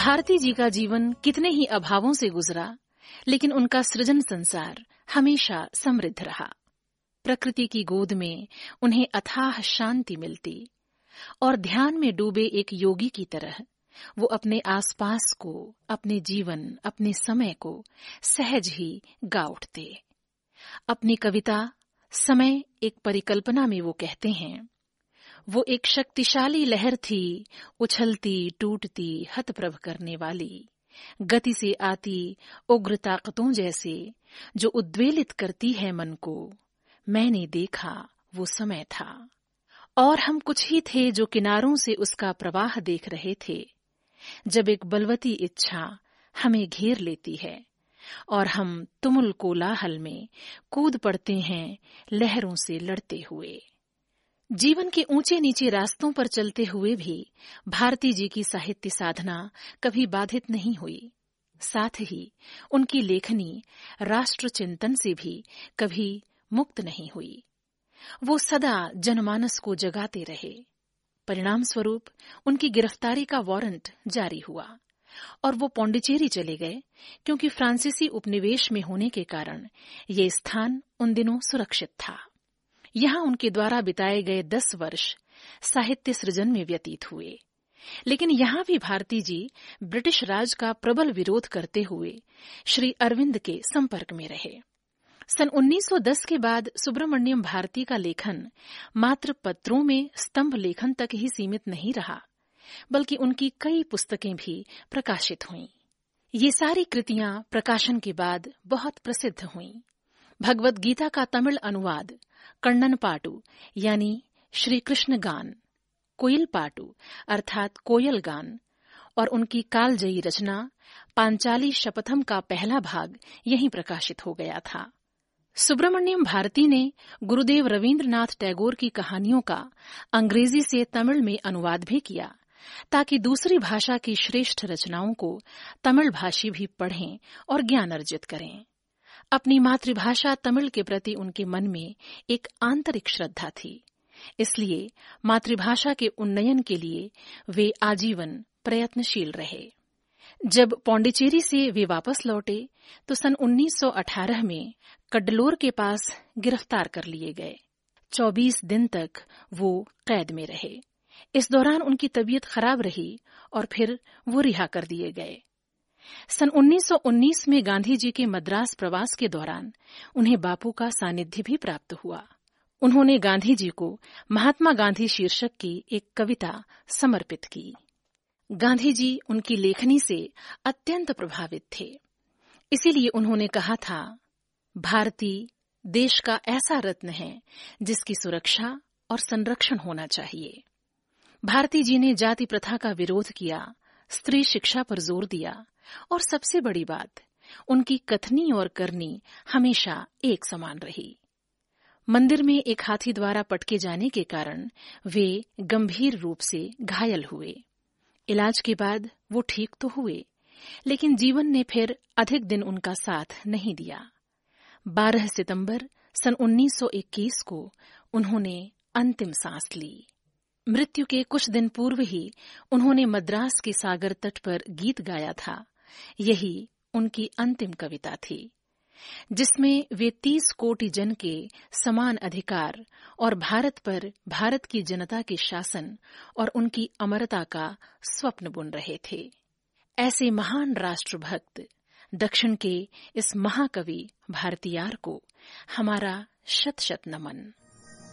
भारती जी का जीवन कितने ही अभावों से गुजरा, लेकिन उनका सृजन संसार हमेशा समृद्ध रहा। प्रकृति की गोद में उन्हें अथाह शांति मिलती और ध्यान में डूबे एक योगी की तरह वो अपने आसपास को, अपने जीवन, अपने समय को सहज ही गा उठते। अपनी कविता समय एक परिकल्पना में वो कहते हैं, वो एक शक्तिशाली लहर थी, उछलती टूटती हतप्रभ करने वाली, गति से आती उग्र ताकतों जैसे, जो उद्वेलित करती है मन को। मैंने देखा वो समय था, और हम कुछ ही थे जो किनारों से उसका प्रवाह देख रहे थे, जब एक बलवती इच्छा हमें घेर लेती है और हम तुमुल कोलाहल में कूद पड़ते हैं लहरों से लड़ते हुए। जीवन के ऊंचे नीचे रास्तों पर चलते हुए भी भारती जी की साहित्य साधना कभी बाधित नहीं हुई। साथ ही उनकी लेखनी राष्ट्र चिंतन से भी कभी मुक्त नहीं हुई। वो सदा जनमानस को जगाते रहे। परिणाम स्वरूप उनकी गिरफ्तारी का वारंट जारी हुआ और वो पौंडीचेरी चले गए, क्योंकि फ्रांसीसी उपनिवेश में होने के कारण ये स्थान उन दिनों सुरक्षित था। यहाँ उनके द्वारा बिताए गए 10 वर्ष साहित्य सृजन में व्यतीत हुए, लेकिन यहाँ भी भारती जी ब्रिटिश राज का प्रबल विरोध करते हुए श्री अरविंद के संपर्क में रहे। सन 1910 के बाद सुब्रमण्यम भारती का लेखन मात्र पत्रों में स्तंभ लेखन तक ही सीमित नहीं रहा, बल्कि उनकी कई पुस्तकें भी प्रकाशित हुईं। ये सारी कृतियां प्रकाशन के बाद बहुत प्रसिद्ध हुईं। भगवद गीता का तमिल अनुवाद कण्णन पाटू यानी श्री कृष्ण गान, कोयल पाटू अर्थात कोयल गान, और उनकी कालजयी रचना पांचाली शपथम का पहला भाग यहीं प्रकाशित हो गया था। सुब्रमण्यम भारती ने गुरुदेव रवींद्रनाथ टैगोर की कहानियों का अंग्रेजी से तमिल में अनुवाद भी किया, ताकि दूसरी भाषा की श्रेष्ठ रचनाओं को तमिल भाषी भी पढ़ें और ज्ञान अर्जित करें। अपनी मातृभाषा तमिल के प्रति उनके मन में एक आंतरिक श्रद्धा थी, इसलिए मातृभाषा के उन्नयन के लिए वे आजीवन प्रयत्नशील रहे। जब पौंडीचेरी से वे वापस लौटे तो सन 1918 में कड्डलोर के पास गिरफ्तार कर लिए गए। 24 दिन तक वो कैद में रहे। इस दौरान उनकी तबीयत खराब रही और फिर वो रिहा कर दिए गए। सन 1919 में गांधी जी के मद्रास प्रवास के दौरान उन्हें बापू का सानिध्य भी प्राप्त हुआ। उन्होंने गांधी जी को महात्मा गांधी शीर्षक की एक कविता समर्पित की। गांधी जी उनकी लेखनी से अत्यंत प्रभावित थे, इसीलिए उन्होंने कहा था, भारती देश का ऐसा रत्न है जिसकी सुरक्षा और संरक्षण होना चाहिए। भारती जी ने जाति प्रथा का विरोध किया, स्त्री शिक्षा पर जोर दिया, और सबसे बड़ी बात, उनकी कथनी और करनी हमेशा एक समान रही। मंदिर में एक हाथी द्वारा पटके जाने के कारण वे गंभीर रूप से घायल हुए। इलाज के बाद वो ठीक तो हुए, लेकिन जीवन ने फिर अधिक दिन उनका साथ नहीं दिया। 12 सितंबर सन 1921 को उन्होंने अंतिम सांस ली। मृत्यु के कुछ दिन पूर्व ही उन्होंने मद्रास के सागर तट पर गीत गाया था। यही उनकी अंतिम कविता थी, जिसमें वे 30 कोटि जन के समान अधिकार और भारत पर भारत की जनता के शासन और उनकी अमरता का स्वप्न बुन रहे थे। ऐसे महान राष्ट्रभक्त दक्षिण के इस महाकवि भारतीयार को हमारा शत शत नमन।